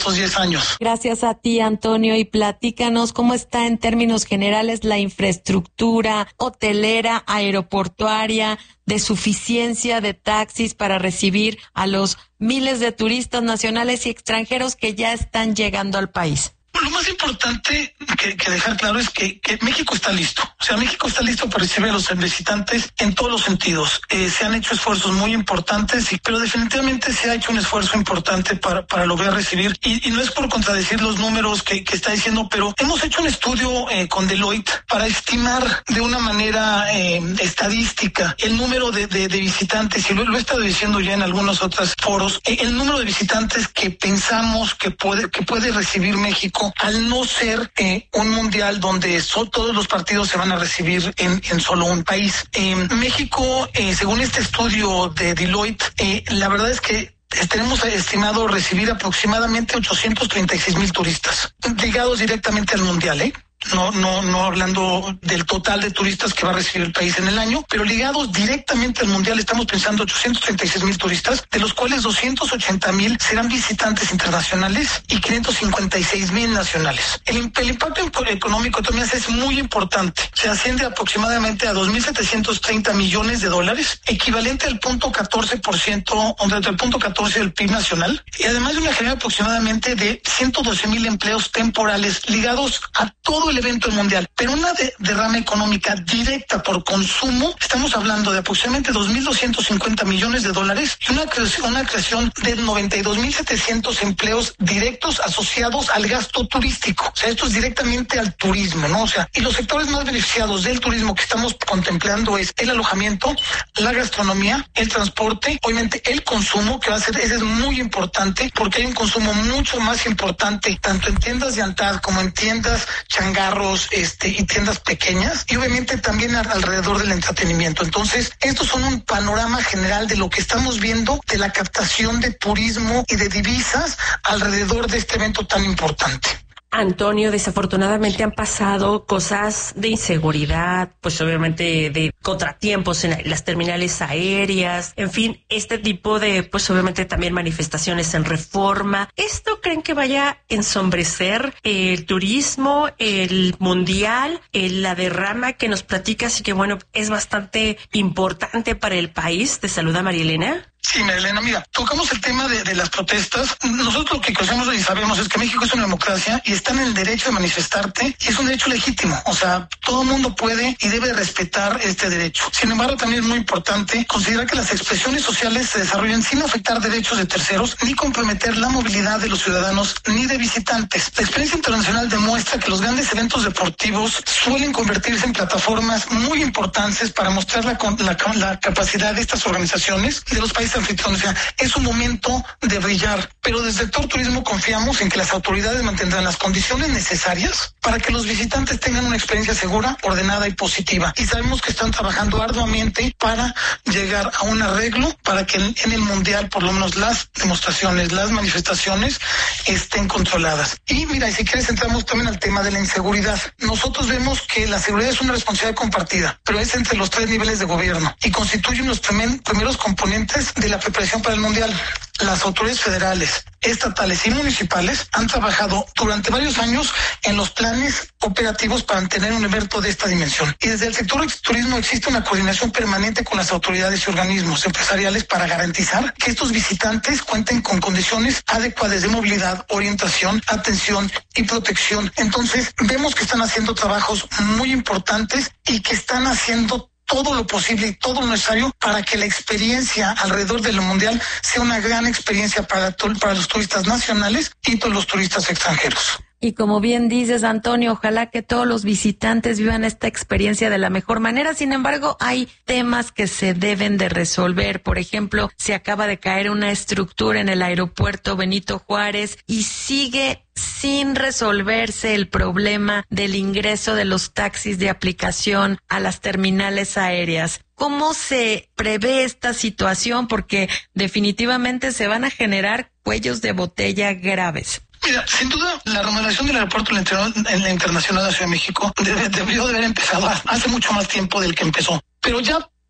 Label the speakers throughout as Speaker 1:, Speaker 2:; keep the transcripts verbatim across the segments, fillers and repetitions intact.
Speaker 1: estos diez años.
Speaker 2: Gracias a ti, Antonio, y platícanos cómo está en términos generales la infraestructura hotelera, aeroportuaria, de suficiencia de taxis para recibir a los miles de turistas nacionales y extranjeros que ya están llegando al país.
Speaker 1: Lo más importante que, que dejar claro es que, que México está listo. O sea, México está listo para recibir a los visitantes en todos los sentidos. Eh, se han hecho esfuerzos muy importantes, y, pero definitivamente se ha hecho un esfuerzo importante para, para lograr recibir. Y, y no es por contradecir los números que, que está diciendo, pero hemos hecho un estudio eh, con Deloitte para estimar de una manera eh, estadística el número de, de, de visitantes, y lo, lo he estado diciendo ya en algunos otros foros, eh, el número de visitantes que pensamos que puede, que puede recibir México al no ser eh, un mundial donde so, todos los partidos se van a recibir en, en solo un país. Eh, México, eh, según este estudio de Deloitte, eh, la verdad es que tenemos estimado recibir aproximadamente ochocientos treinta y seis mil turistas ligados directamente al mundial, ¿eh? No, no, no hablando del total de turistas que va a recibir el país en el año, pero ligados directamente al mundial estamos pensando ochocientos treinta y seis mil turistas, de los cuales doscientos ochenta mil serán visitantes internacionales y quinientos cincuenta y seis mil nacionales. El, el impacto económico también es muy importante. Se asciende aproximadamente a dos mil setecientos treinta millones de dólares, equivalente al punto catorce por ciento, o del punto catorce del P I B nacional, y además de una generación aproximadamente de ciento doce mil empleos temporales ligados a todo el evento mundial, pero una de, derrama económica directa por consumo, estamos hablando de aproximadamente dos mil doscientos cincuenta millones de dólares y una creación, una creación de noventa y dos mil setecientos empleos directos asociados al gasto turístico. O sea, esto es directamente al turismo, ¿no? O sea, y los sectores más beneficiados del turismo que estamos contemplando es el alojamiento, la gastronomía, el transporte, obviamente el consumo, que va a ser, ese es muy importante, porque hay un consumo mucho más importante, tanto en tiendas de ANTAD como en tiendas changarros, este, y tiendas pequeñas, y obviamente también alrededor del entretenimiento. Entonces, estos son un panorama general de lo que estamos viendo de la captación de turismo y de divisas alrededor de este evento tan importante.
Speaker 3: Antonio, desafortunadamente han pasado cosas de inseguridad, pues obviamente de contratiempos en las terminales aéreas, en fin, este tipo de, pues obviamente también manifestaciones en Reforma. ¿Esto creen que vaya a ensombrecer el turismo, el mundial, el, la derrama que nos platicas y que bueno, es bastante importante para el país? Te saluda María Elena.
Speaker 1: Sí, Marilena, mira, tocamos el tema de, de las protestas. Nosotros lo que conocemos y sabemos es que México es una democracia y está en el derecho de manifestarte, y es un derecho legítimo. O sea, todo el mundo puede y debe respetar este derecho. Sin embargo, también es muy importante considerar que las expresiones sociales se desarrollan sin afectar derechos de terceros, ni comprometer la movilidad de los ciudadanos, ni de visitantes. La experiencia internacional demuestra que los grandes eventos deportivos suelen convertirse en plataformas muy importantes para mostrar la, la, la capacidad de estas organizaciones y de los países anfitriones. O sea, es un momento de brillar, pero desde el sector turismo confiamos en que las autoridades mantendrán las condiciones necesarias para que los visitantes tengan una experiencia segura, ordenada y positiva. Y sabemos que están trabajando arduamente para llegar a un arreglo para que en, en el mundial por lo menos las demostraciones, las manifestaciones estén controladas. Y mira, y si quieres entramos también al tema de la inseguridad. Nosotros vemos que la seguridad es una responsabilidad compartida, pero es entre los tres niveles de gobierno y constituye unos primeros componentes de la preparación para el mundial. Las autoridades federales, estatales y municipales han trabajado durante varios años en los planes operativos para tener un evento de esta dimensión. Y desde el sector del turismo existe una coordinación permanente con las autoridades y organismos empresariales para garantizar que estos visitantes cuenten con condiciones adecuadas de movilidad, orientación, atención y protección. Entonces, vemos que están haciendo trabajos muy importantes y que están haciendo todo lo posible y todo lo necesario para que la experiencia alrededor del mundial sea una gran experiencia para, para los turistas nacionales y todos los turistas extranjeros.
Speaker 2: Y como bien dices, Antonio, ojalá que todos los visitantes vivan esta experiencia de la mejor manera. Sin embargo, hay temas que se deben de resolver. Por ejemplo, se acaba de caer una estructura en el aeropuerto Benito Juárez y sigue sin resolverse el problema del ingreso de los taxis de aplicación a las terminales aéreas. ¿Cómo se prevé esta situación? Porque definitivamente se van a generar cuellos de botella graves.
Speaker 1: Mira, sin duda, la remodelación del aeropuerto en la Internacional de la Ciudad de México debe, debió de haber empezado hace mucho más tiempo del que empezó. Pero ya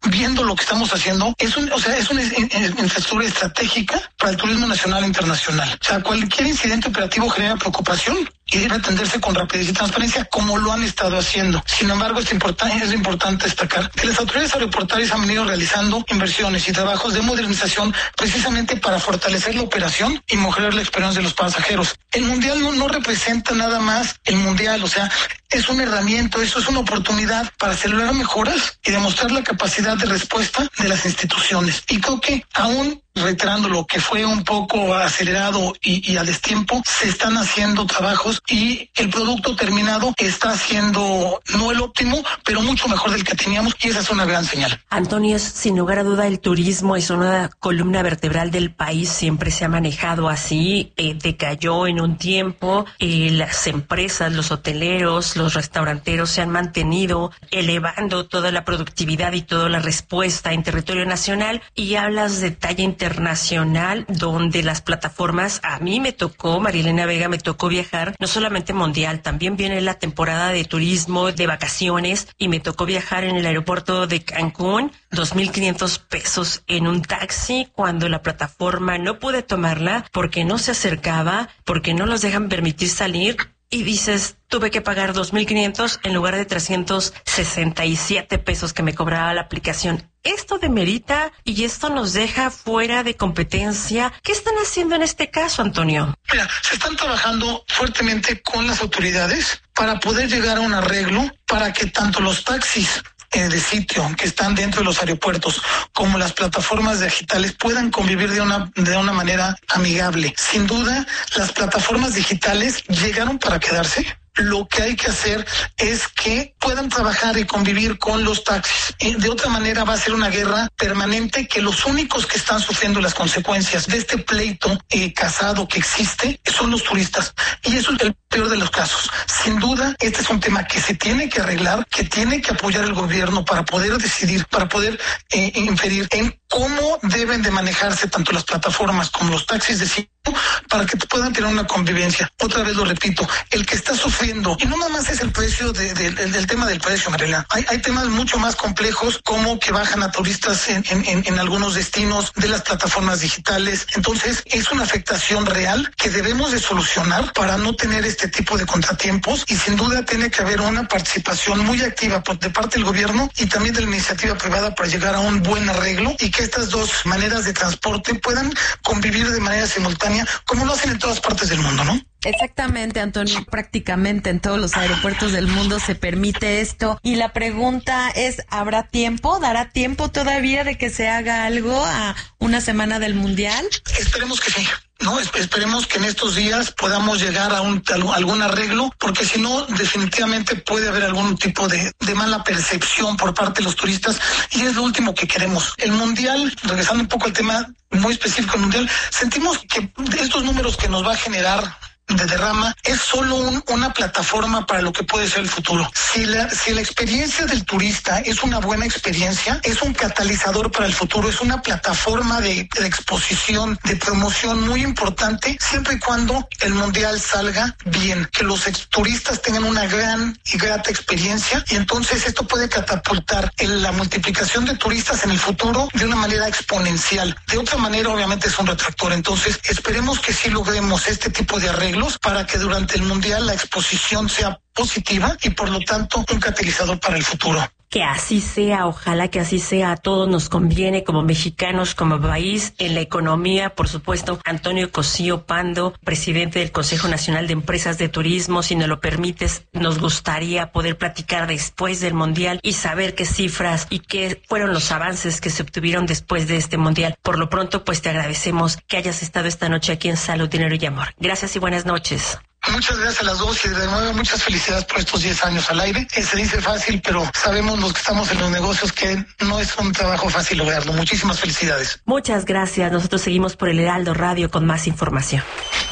Speaker 1: viendo lo que estamos haciendo, es un, o sea, es una infraestructura estratégica para el turismo nacional e internacional. O sea, cualquier incidente operativo genera preocupación y debe atenderse con rapidez y transparencia, como lo han estado haciendo. Sin embargo, es importante, es importante destacar que las autoridades aeroportuarias han venido realizando inversiones y trabajos de modernización precisamente para fortalecer la operación y mejorar la experiencia de los pasajeros. El Mundial no, no representa nada más el Mundial, o sea, es una herramienta, eso es una oportunidad para celebrar mejoras y demostrar la capacidad de respuesta de las instituciones. Y creo que aún reiterando lo que fue un poco acelerado y, y a destiempo, se están haciendo trabajos y el producto terminado está siendo no el óptimo, pero mucho mejor del que teníamos, y esa es una gran señal.
Speaker 3: Antonio, sin lugar a duda el turismo es una columna vertebral del país, siempre se ha manejado así, eh, decayó en un tiempo, eh, las empresas, los hoteleros, los restauranteros se han mantenido elevando toda la productividad y toda la respuesta en territorio nacional, y hablas de talla internacional, donde las plataformas, a mí me tocó, Marilena Vega, me tocó viajar, no solamente mundial, también viene la temporada de turismo, de vacaciones, y me tocó viajar en el aeropuerto de Cancún, dos mil quinientos pesos en un taxi, cuando la plataforma no pude tomarla porque no se acercaba, porque no los dejan permitir salir, y dices, tuve que pagar dos mil quinientos en lugar de trescientos sesenta y siete pesos que me cobraba la aplicación. Esto demerita y esto nos deja fuera de competencia. ¿Qué están haciendo en este caso, Antonio?
Speaker 1: Mira, se están trabajando fuertemente con las autoridades para poder llegar a un arreglo para que tanto los taxis Eh, de sitio que están dentro de los aeropuertos como las plataformas digitales puedan convivir de una de una manera amigable. Sin duda, las plataformas digitales llegaron para quedarse. Lo que hay que hacer es que puedan trabajar y convivir con los taxis. Y de otra manera va a ser una guerra permanente, que los únicos que están sufriendo las consecuencias de este pleito eh, casado que existe son los turistas. Y eso es el peor de los casos. Sin duda, este es un tema que se tiene que arreglar, que tiene que apoyar el gobierno para poder decidir, para poder eh, inferir en cómo deben de manejarse tanto las plataformas como los taxis de sitio para que puedan tener una convivencia. Otra vez lo repito, el que está sufriendo, y no nada más es el precio de, de, de, del tema del precio, Marilena, hay, hay temas mucho más complejos, como que bajan a turistas en, en, en algunos destinos de las plataformas digitales. Entonces es una afectación real que debemos de solucionar para no tener este tipo de contratiempos, y sin duda tiene que haber una participación muy activa por, de parte del gobierno y también de la iniciativa privada para llegar a un buen arreglo y que estas dos maneras de transporte puedan convivir de manera simultánea, como lo hacen en todas partes del mundo, ¿no?
Speaker 2: Exactamente, Antonio. Prácticamente en todos los aeropuertos del mundo se permite esto. Y la pregunta es, ¿habrá tiempo? ¿Dará tiempo todavía de que se haga algo a una semana del Mundial?
Speaker 1: Esperemos que sí. No, esperemos que en estos días podamos llegar a un a algún arreglo, porque si no, definitivamente puede haber algún tipo de, de mala percepción por parte de los turistas, y es lo último que queremos. El Mundial, regresando un poco al tema muy específico del Mundial, sentimos que estos números que nos va a generar de derrama es solo un, una plataforma para lo que puede ser el futuro. Si la, si la experiencia del turista es una buena experiencia, es un catalizador para el futuro, es una plataforma de, de exposición, de promoción muy importante, siempre y cuando el Mundial salga bien, que los ex turistas tengan una gran y grata experiencia, y entonces esto puede catapultar en la multiplicación de turistas en el futuro de una manera exponencial. De otra manera, obviamente, es un retractor. Entonces, esperemos que sí logremos este tipo de arreglos para que durante el Mundial la exposición sea positiva y por lo tanto un catalizador para el futuro.
Speaker 3: Que así sea, ojalá que así sea, a todos nos conviene como mexicanos, como país, en la economía, por supuesto. Antonio Cosío Pando, presidente del Consejo Nacional de Empresas de Turismo, si nos lo permites, nos gustaría poder platicar después del Mundial y saber qué cifras y qué fueron los avances que se obtuvieron después de este Mundial. Por lo pronto, pues te agradecemos que hayas estado esta noche aquí en Salud, Dinero y Amor. Gracias y buenas noches.
Speaker 1: Muchas gracias a las dos y de nuevo muchas felicidades por estos diez años al aire. Eh, se dice fácil, pero sabemos los que estamos en los negocios que no es un trabajo fácil lograrlo. Muchísimas felicidades.
Speaker 3: Muchas gracias. Nosotros seguimos por el Heraldo Radio con más información.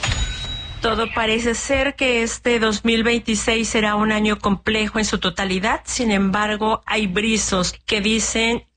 Speaker 3: Todo parece ser que este dos mil veintiséis será un año complejo en su totalidad. Sin embargo, hay brizos que dicen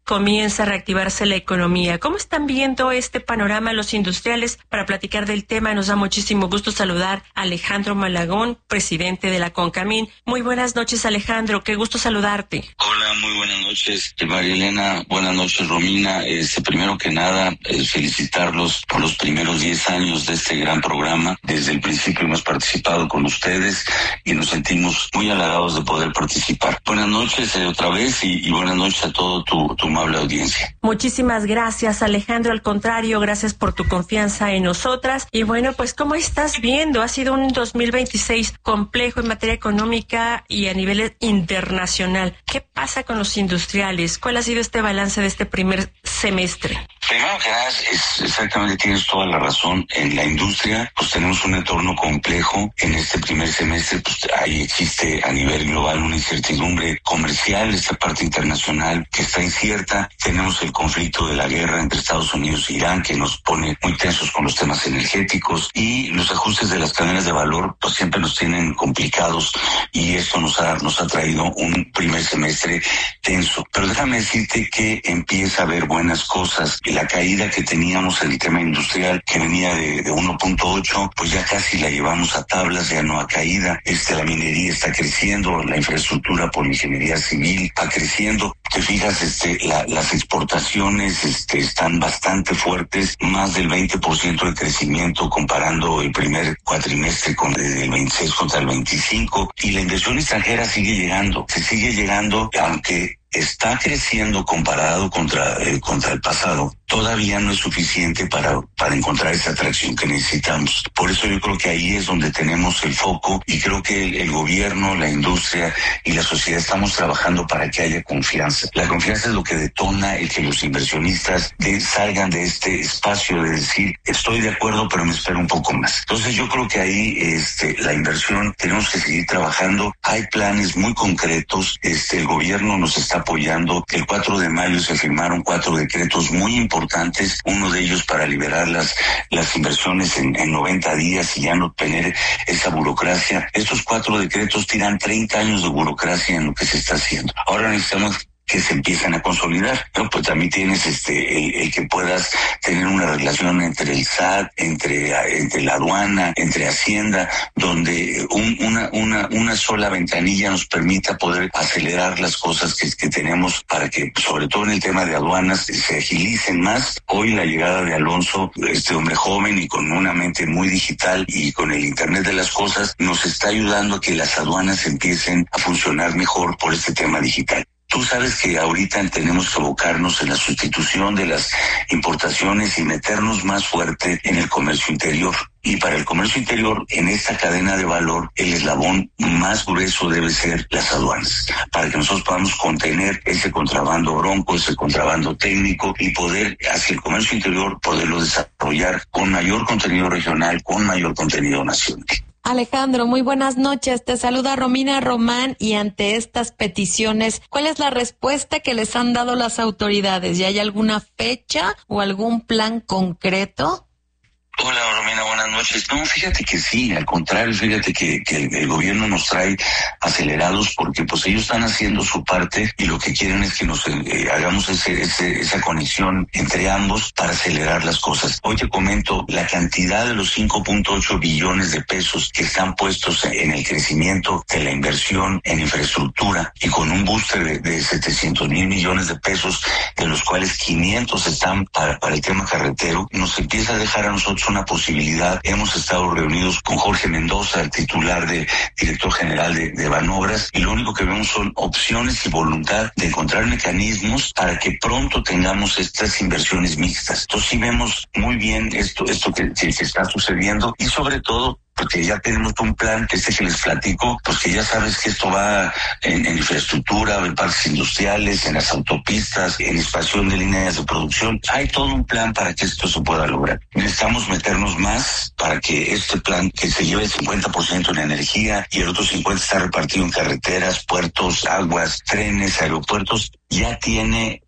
Speaker 3: comienza a reactivarse la economía. ¿Cómo están viendo este panorama los industriales? Para platicar del tema nos da muchísimo gusto saludar a Alejandro Malagón, presidente de la CONCAMIN. Muy buenas noches, Alejandro, qué gusto saludarte.
Speaker 4: Hola, muy buenas noches, María Elena, buenas noches, Romina. Este, primero que nada, eh, felicitarlos por los primeros diez años de este gran programa. Desde el principio hemos participado con ustedes y nos sentimos muy halagados de poder participar. Buenas noches eh, otra vez y, y buenas noches a todo tu, tu amable audiencia.
Speaker 3: Muchísimas gracias, Alejandro. Al contrario, gracias por tu confianza en nosotras. Y bueno, pues, ¿cómo estás viendo? Ha sido un dos mil veintiséis complejo en materia económica y a nivel internacional. ¿Qué pasa con los industriales? ¿Cuál ha sido este balance de este primer semestre?
Speaker 4: Primero que nada, es exactamente, tienes toda la razón. En la industria, pues tenemos un entorno complejo. En este primer semestre, pues ahí existe a nivel global una incertidumbre comercial, esta parte internacional que está incierta. Tenemos el conflicto de la guerra entre Estados Unidos e Irán, que nos pone muy tensos con los temas energéticos, y los ajustes de las cadenas de valor, pues siempre nos tienen complicados, y esto nos ha, nos ha traído un primer semestre tenso. Pero déjame decirte que empieza a haber buenas cosas. La caída que teníamos en el tema industrial, que venía de, de uno punto ocho, pues ya casi la llevamos a tablas, ya no a caída. Este, la minería está creciendo, la infraestructura por ingeniería civil está creciendo. Te fijas, este, la, las exportaciones este, están bastante fuertes, más del veinte por ciento de crecimiento comparando el primer cuatrimestre con el veintiséis contra el veinticinco, y la inversión extranjera sigue llegando, se sigue llegando, aunque está creciendo comparado contra, eh, contra el pasado. Todavía no es suficiente para, para encontrar esa atracción que necesitamos. Por eso yo creo que ahí es donde tenemos el foco, y creo que el, el gobierno, la industria y la sociedad estamos trabajando para que haya confianza. La confianza es lo que detona el que los inversionistas de, salgan de este espacio de decir, estoy de acuerdo, pero me espero un poco más. Entonces yo creo que ahí este, la inversión tenemos que seguir trabajando. Hay planes muy concretos. Este, el gobierno nos está apoyando. El cuatro de mayo se firmaron cuatro decretos muy importantes, uno de ellos para liberar las, las inversiones en, en noventa días y ya no tener esa burocracia. Estos cuatro decretos tiran treinta años de burocracia en lo que se está haciendo. Ahora necesitamos que se empiezan a consolidar, ¿no? Pues también tienes este el, el que puedas tener una relación entre el S A T, entre entre la aduana, entre Hacienda, donde un, una una una sola ventanilla nos permita poder acelerar las cosas que, que tenemos para que, sobre todo en el tema de aduanas, se agilicen más. Hoy la llegada de Alonso, este hombre joven y con una mente muy digital y con el Internet de las cosas, nos está ayudando a que las aduanas empiecen a funcionar mejor por este tema digital. Tú sabes que ahorita tenemos que abocarnos en la sustitución de las importaciones y meternos más fuerte en el comercio interior. Y para el comercio interior, en esta cadena de valor, el eslabón más grueso debe ser las aduanas, para que nosotros podamos contener ese contrabando bronco, ese contrabando técnico, y poder, hacia el comercio interior, poderlo desarrollar con mayor contenido regional, con mayor contenido nacional.
Speaker 2: Alejandro, muy buenas noches. Te saluda Romina Román, y ante estas peticiones, ¿cuál es la respuesta que les han dado las autoridades? ¿Ya hay alguna fecha o algún plan concreto?
Speaker 4: Hola, Romina, buenas noches. No, fíjate que sí, al contrario, fíjate que, que el, el gobierno nos trae acelerados, porque pues ellos están haciendo su parte y lo que quieren es que nos eh, hagamos ese, ese, esa conexión entre ambos para acelerar las cosas. Hoy te comento la cantidad de los cinco punto ocho billones de pesos que están puestos en el crecimiento de la inversión en infraestructura, y con un booster de, de setecientos mil millones de pesos, de los cuales quinientos están para, para el tema carretero, nos empieza a dejar a nosotros una posibilidad. Hemos estado reunidos con Jorge Mendoza, el titular de director general de, de Banobras, y lo único que vemos son opciones y voluntad de encontrar mecanismos para que pronto tengamos estas inversiones mixtas. Entonces sí vemos muy bien esto, esto que, que, que está sucediendo, y sobre todo porque ya tenemos un plan, que este que les platico, pues que ya sabes que esto va en, en infraestructura, en parques industriales, en las autopistas, en expansión de líneas de producción. Hay todo un plan para que esto se pueda lograr. Necesitamos meternos más para que este plan, que se lleve el cincuenta por ciento en energía y el otro cincuenta por ciento está repartido en carreteras, puertos, aguas, trenes, aeropuertos, ya tiene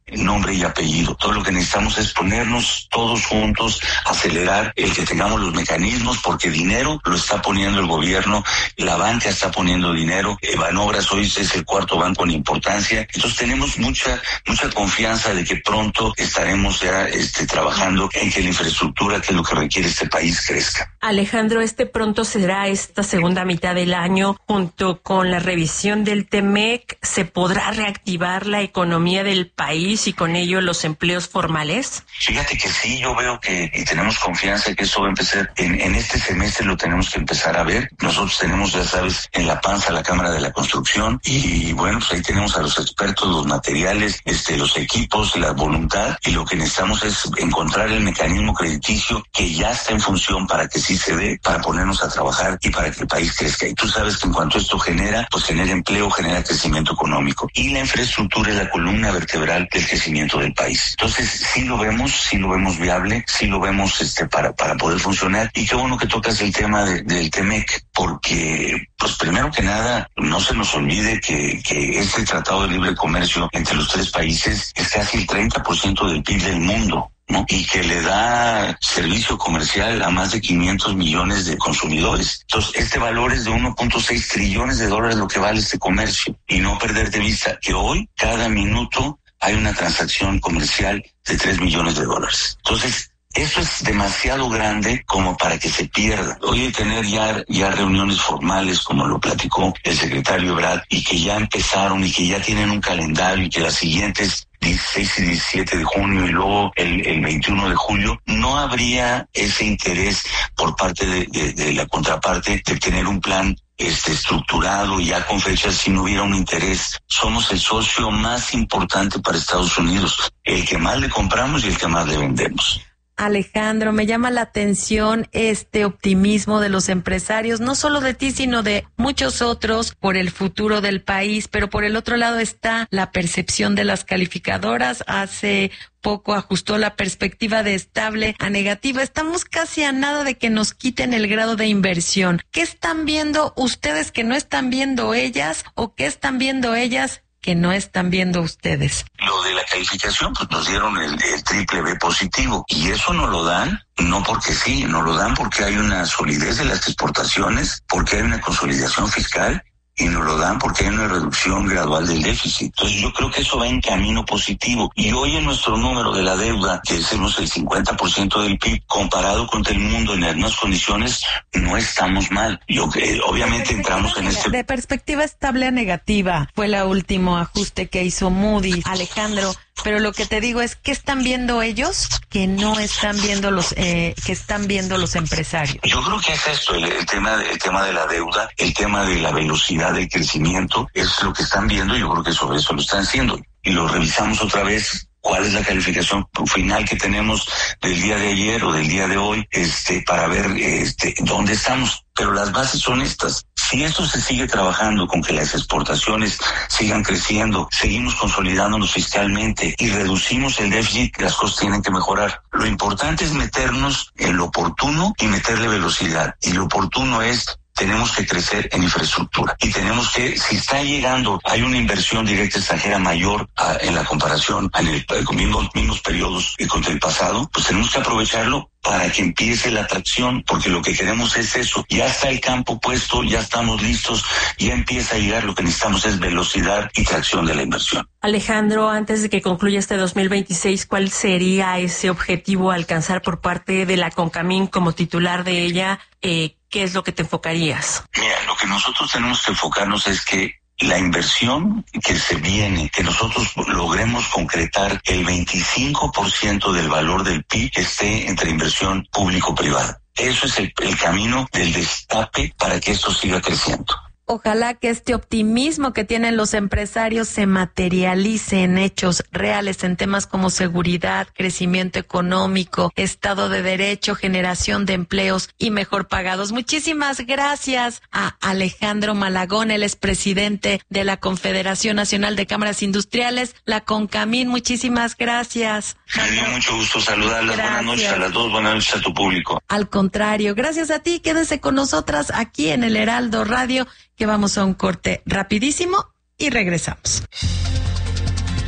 Speaker 4: nombre y apellido. Todo lo que necesitamos es ponernos todos juntos, acelerar el que tengamos los mecanismos, porque dinero lo está poniendo el gobierno, la banca está poniendo dinero, Banobras hoy es el cuarto banco en importancia, entonces tenemos mucha mucha confianza de que pronto estaremos ya este, trabajando en que la infraestructura, que es lo que requiere este país, crezca.
Speaker 3: Alejandro, este pronto será esta segunda mitad del año, junto con la revisión del T-MEC, ¿se podrá reactivar la economía del país y con ello los empleos formales?
Speaker 4: Fíjate que sí, yo veo que y tenemos confianza que eso va a empezar en, en este semestre, lo tenemos que empezar a ver. Nosotros tenemos, ya sabes, en la panza la Cámara de la Construcción y bueno, pues ahí tenemos a los expertos, los materiales, este, los equipos, la voluntad, y lo que necesitamos es encontrar el mecanismo crediticio que ya está en función para que sí se dé, para ponernos a trabajar y para que el país crezca. Y tú sabes que en cuanto esto genera, pues genera empleo, genera crecimiento económico. Y la infraestructura es la columna vertebral del crecimiento del país. Entonces, sí lo vemos, sí lo vemos viable, sí lo vemos este para para poder funcionar. Y qué bueno que tocas el tema de, del T-MEC, porque, pues primero que nada, no se nos olvide que, que este Tratado de Libre Comercio entre los tres países es casi el treinta por ciento del P I B del mundo, ¿no? Y que le da servicio comercial a más de quinientos millones de consumidores. Entonces, este valor es de uno punto seis trillones de dólares lo que vale este comercio. Y no perder de vista que hoy, cada minuto, hay una transacción comercial de tres millones de dólares. Entonces, eso es demasiado grande como para que se pierda. Hoy de tener ya, ya reuniones formales, como lo platicó el secretario Ebrard, y que ya empezaron y que ya tienen un calendario y que las siguientes dieciséis y diecisiete de junio y luego el, el veintiuno de julio, no habría ese interés por parte de, de, de la contraparte de tener un plan este estructurado ya con fechas si no hubiera un interés. Somos el socio más importante para Estados Unidos, el que más le compramos y el que más le vendemos.
Speaker 2: Alejandro, me llama la atención este optimismo de los empresarios, no solo de ti, sino de muchos otros por el futuro del país, pero por el otro lado está la percepción de las calificadoras. Hace poco ajustó la perspectiva de estable a negativa. Estamos casi a nada de que nos quiten el grado de inversión. ¿Qué están viendo ustedes que no están viendo ellas o qué están viendo ellas que no están viendo ustedes?
Speaker 4: Lo de la calificación, pues nos dieron el, el triple B positivo, y eso no lo dan, no porque sí, no lo dan porque hay una solidez de las exportaciones, porque hay una consolidación fiscal, y nos lo dan porque hay una reducción gradual del déficit. Entonces yo creo que eso va en camino positivo. Y hoy en nuestro número de la deuda, que decimos el cincuenta por ciento del P I B, comparado con el mundo en las mismas condiciones, no estamos mal. Yo eh, obviamente entramos en este...
Speaker 2: De perspectiva estable a negativa, fue el último ajuste que hizo Moody's, Alejandro. Pero lo que te digo es, ¿qué están viendo ellos que no están viendo los eh, que están viendo los empresarios?
Speaker 4: Yo creo que es esto, el, el tema el tema de la deuda, el tema de la velocidad del crecimiento, es lo que están viendo. Yo creo que sobre eso lo están haciendo. Y lo revisamos otra vez. ¿Cuál es la calificación final que tenemos del día de ayer o del día de hoy, este, para ver este, dónde estamos? Pero las bases son estas. Si esto se sigue trabajando con que las exportaciones sigan creciendo, seguimos consolidándonos fiscalmente y reducimos el déficit, las cosas tienen que mejorar. Lo importante es meternos en lo oportuno y meterle velocidad. Y lo oportuno es... tenemos que crecer en infraestructura y tenemos que, si está llegando, hay una inversión directa extranjera mayor a, en la comparación en el, con mismos, mismos periodos y contra el pasado, pues tenemos que aprovecharlo para que empiece la atracción, porque lo que queremos es eso. Ya está el campo puesto, ya estamos listos, ya empieza a llegar. Lo que necesitamos es velocidad y tracción de la inversión.
Speaker 3: Alejandro, antes de que concluya este dos mil veintiséis, ¿cuál sería ese objetivo a alcanzar por parte de la CONCAMIN como titular de ella? Eh, ¿Qué es lo que te enfocarías?
Speaker 4: Mira, lo que nosotros tenemos que enfocarnos es que la inversión que se viene, que nosotros logremos concretar el veinticinco por ciento del valor del P I B esté entre inversión público-privada. Eso es el, el camino del destape para que esto siga creciendo.
Speaker 2: Ojalá que este optimismo que tienen los empresarios se materialice en hechos reales en temas como seguridad, crecimiento económico, Estado de Derecho, generación de empleos y mejor pagados. Muchísimas gracias a Alejandro Malagón, el expresidente de la Confederación Nacional de Cámaras Industriales, la CONCAMIN. Muchísimas gracias.
Speaker 4: Me dio mucho gusto saludarlas. Gracias. Buenas noches a las dos, buenas noches a tu público.
Speaker 2: Al contrario, gracias a ti. Quédese con nosotras aquí en el Heraldo Radio, que vamos a un corte rapidísimo y regresamos.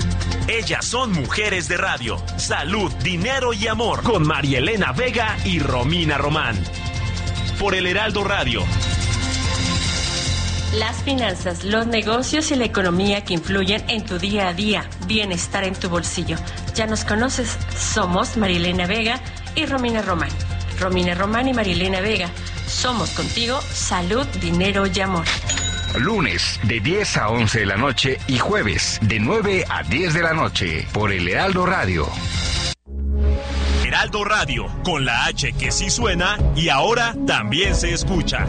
Speaker 5: Ellas son mujeres de radio. Salud, dinero y amor. Con María Elena Vega y Romina Román. Por el Heraldo Radio.
Speaker 3: Las finanzas, los negocios y la economía que influyen en tu día a día. Bienestar en tu bolsillo. Ya nos conoces. Somos María Elena Vega y Romina Román. Romina Román y María Elena Vega. Somos contigo salud, dinero y amor.
Speaker 6: Lunes de diez a once de la noche y jueves de nueve a diez de la noche por el Heraldo Radio.
Speaker 5: Heraldo Radio, con la H que sí suena y ahora también se escucha.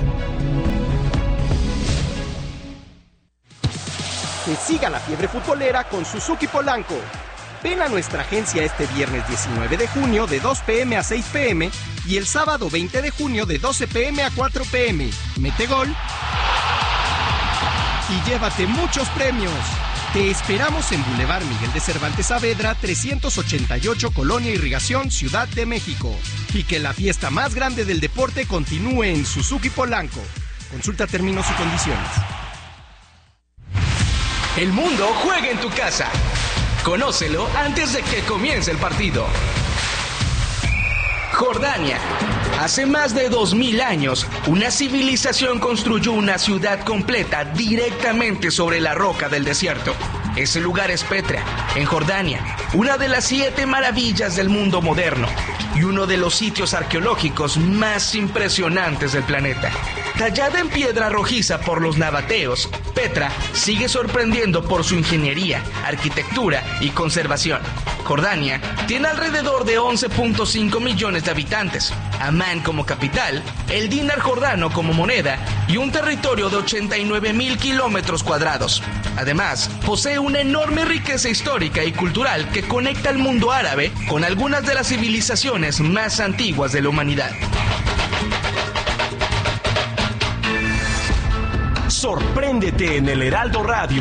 Speaker 7: Que siga la fiebre futbolera con Suzuki Polanco. Ven a nuestra agencia este viernes diecinueve de junio de dos pm a seis pm y el sábado veinte de junio de doce pm a cuatro pm. Mete gol y llévate muchos premios. Te esperamos en Boulevard Miguel de Cervantes Saavedra, trescientos ochenta y ocho, Colonia Irrigación, Ciudad de México. Y que la fiesta más grande del deporte continúe en Suzuki Polanco. Consulta términos y condiciones.
Speaker 8: El mundo juega en tu casa. Conócelo antes de que comience el partido. Jordania. Hace más de dos mil años, una civilización construyó una ciudad completa directamente sobre la roca del desierto. Ese lugar es Petra, en Jordania, una de las siete maravillas del mundo moderno y uno de los sitios arqueológicos más impresionantes del planeta. Tallada en piedra rojiza por los nabateos, Petra sigue sorprendiendo por su ingeniería, arquitectura y conservación. Jordania tiene alrededor de once punto cinco millones de habitantes, Amán como capital, el dinar jordano como moneda y un territorio de ochenta y nueve mil kilómetros cuadrados. Además, posee una enorme riqueza histórica y cultural que conecta al mundo árabe con algunas de las civilizaciones más antiguas de la humanidad.
Speaker 5: Sorpréndete en el Heraldo Radio.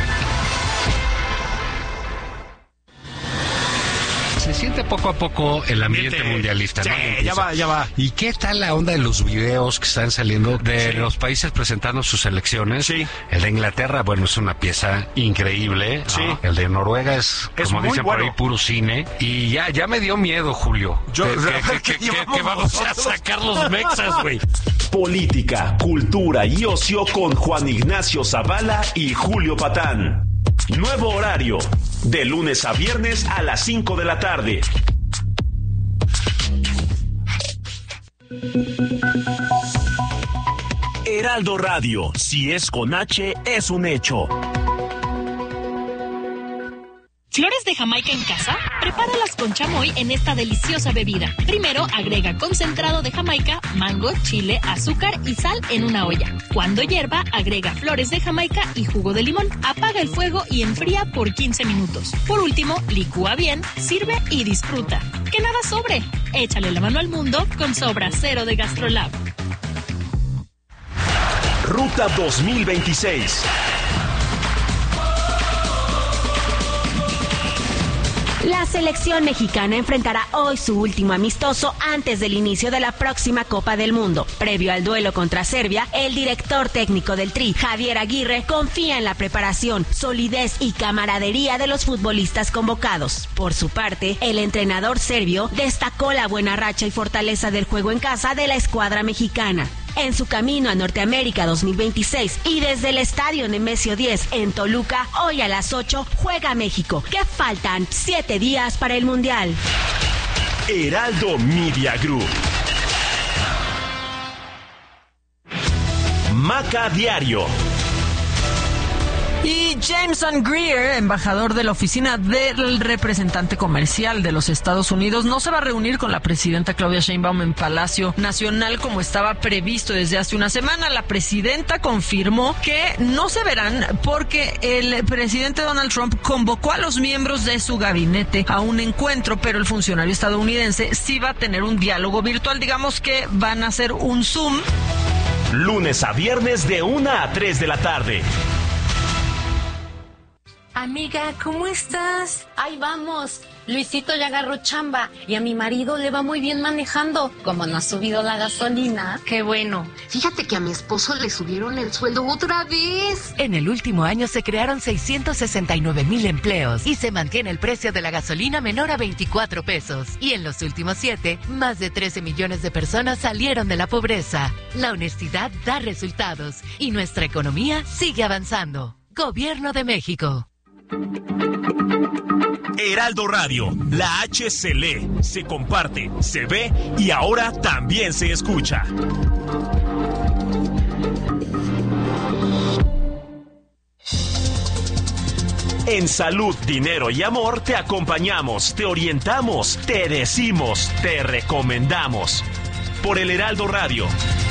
Speaker 9: Se siente poco a poco el ambiente Miente. mundialista, ¿no?
Speaker 10: Sí, ya va, ya va.
Speaker 9: ¿Y qué tal la onda de los videos que están saliendo de sí. los países presentando sus selecciones? Sí. El de Inglaterra, bueno, es una pieza increíble. Sí. ¿no? El de Noruega es, es como dicen bueno. por ahí, puro cine. Y ya, ya me dio miedo, Julio. Yo, que, que, que, que, que vamos a sacar los mexas, güey.
Speaker 5: Política, cultura y ocio con Juan Ignacio Zavala y Julio Patán. Nuevo horario, de lunes a viernes a las cinco de la tarde. Heraldo Radio, si es con H, es un hecho.
Speaker 11: ¿Flores de Jamaica en casa? Prepáralas con chamoy en esta deliciosa bebida. Primero, agrega concentrado de Jamaica, mango, chile, azúcar y sal en una olla. Cuando hierva, agrega flores de Jamaica y jugo de limón. Apaga el fuego y enfría por quince minutos. Por último, licúa bien, sirve y disfruta. ¡Que nada sobre! Échale la mano al mundo con Sobra Cero de GastroLab.
Speaker 5: Ruta dos mil veintiséis.
Speaker 12: La selección mexicana enfrentará hoy su último amistoso antes del inicio de la próxima Copa del Mundo. Previo al duelo contra Serbia, el director técnico del Tri, Javier Aguirre, confía en la preparación, solidez y camaradería de los futbolistas convocados. Por su parte, el entrenador serbio destacó la buena racha y fortaleza del juego en casa de la escuadra mexicana. En su camino a Norteamérica dos mil veintiséis y desde el estadio Nemesio diez en Toluca, hoy a las ocho juega México, que faltan siete días para el Mundial.
Speaker 5: Heraldo Media Group. Maca Diario.
Speaker 13: Y Jameson Greer, embajador de la oficina del representante comercial de los Estados Unidos, no se va a reunir con la presidenta Claudia Sheinbaum en Palacio Nacional como estaba previsto desde hace una semana. La presidenta confirmó que no se verán porque el presidente Donald Trump convocó a los miembros de su gabinete a un encuentro, pero el funcionario estadounidense sí va a tener un diálogo virtual. Digamos que van a hacer un Zoom.
Speaker 5: Lunes a viernes de una a tres de la tarde.
Speaker 10: Amiga, ¿cómo estás?
Speaker 14: Ahí vamos. Luisito ya agarró chamba y a mi marido le va muy bien manejando. Como no ha subido la gasolina.
Speaker 10: Qué bueno.
Speaker 14: Fíjate que a mi esposo le subieron el sueldo otra vez.
Speaker 15: En el último año se crearon seiscientos sesenta y nueve mil empleos y se mantiene el precio de la gasolina menor a veinticuatro pesos. Y en los últimos siete, más de trece millones de personas salieron de la pobreza. La honestidad da resultados y nuestra economía sigue avanzando. Gobierno de México.
Speaker 16: Heraldo Radio, la H se lee, se comparte, se ve y ahora también se escucha. En salud, dinero y amor te acompañamos, te orientamos, te decimos, te recomendamos. Por el Heraldo Radio,